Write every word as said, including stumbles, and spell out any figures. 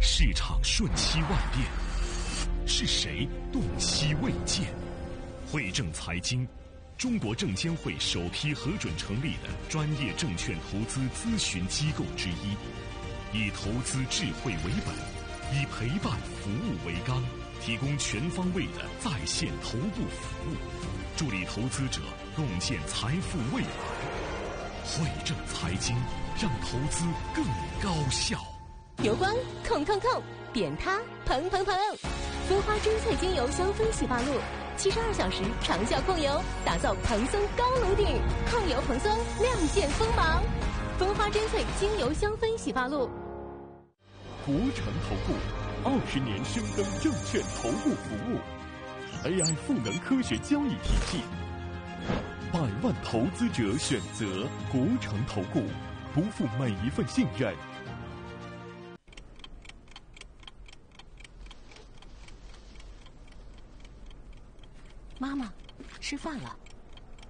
市场瞬息万变，是谁洞悉未见？汇正财经，中国证监会首批核准成立的专业证券投资咨询机构之一，以投资智慧为本，以陪伴服务为纲，提供全方位的在线头部服务，助力投资者共建财富未来。汇正财经，让投资更高效。 油光控控控，扁塌蓬蓬蓬，蜂花真萃精油香氛洗发露，七十二小时长效控油，打造蓬松高颅顶，控油蓬松，亮剑锋芒。蜂花真萃精油香氛洗发露。 国诚投顾二十年深耕证券投顾服务 ，A I 赋能科学交易体系，百万投资者选择国诚投顾，不负每一份信任。 妈妈，吃饭了。